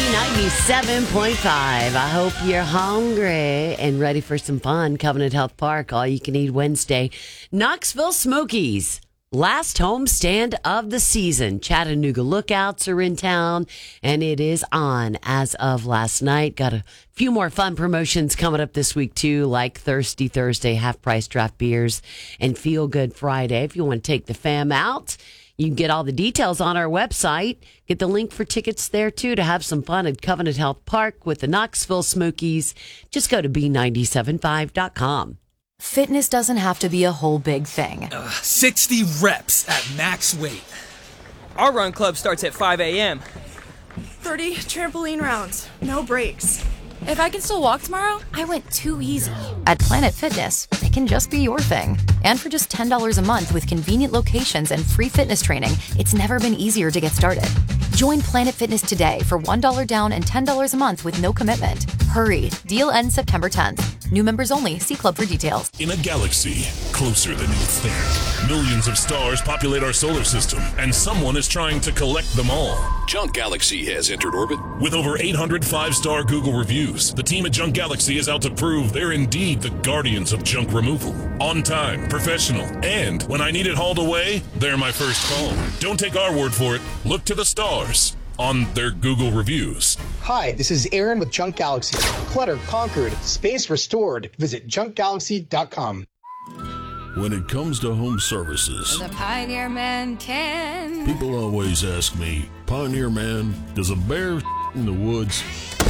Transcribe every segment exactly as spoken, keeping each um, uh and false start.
ninety-seven point five. I hope you're hungry and ready for some fun. Covenant Health Park, all you can eat Wednesday. Knoxville Smokies, last home stand of the season. Chattanooga Lookouts are in town, and it is on as of last night. Got a few more fun promotions coming up this week, too, like Thirsty Thursday, half-price draft beers, and Feel Good Friday. If you want to take the fam out, you can get all the details on our website. Get the link for tickets there, too, to have some fun at Covenant Health Park with the Knoxville Smokies. Just go to B nine seven five dot com. Fitness doesn't have to be a whole big thing. Uh, sixty reps at max weight. Our run club starts at five a.m. thirty trampoline rounds, no breaks. If I can still walk tomorrow, I went too easy. At Planet Fitness, it can just be your thing. And for just ten dollars a month with convenient locations and free fitness training, it's never been easier to get started. Join Planet Fitness today for one dollar down and ten dollars a month with no commitment. Hurry, deal ends September tenth. New members only. See club for details. In a galaxy closer than you think, millions of stars populate our solar system, and someone is trying to collect them all. Junk Galaxy has entered orbit. With over eight hundred five-star Google reviews, the team at Junk Galaxy is out to prove they're indeed the guardians of junk removal. On time, professional, and when I need it hauled away, they're my first call. Don't take our word for it. Look to the stars on their Google reviews. Hi, this is Aaron with Junk Galaxy. Clutter conquered, space restored. Visit junk galaxy dot com. When it comes to home services, the Pioneer Man can. people always ask me, Pioneer Man, does a bear in the woods?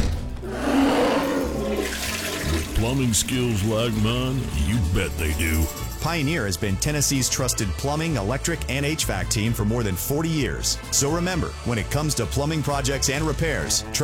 With plumbing skills like mine, you bet they do. Pioneer has been Tennessee's trusted plumbing, electric, and H V A C team for more than forty years. So remember, when it comes to plumbing projects and repairs,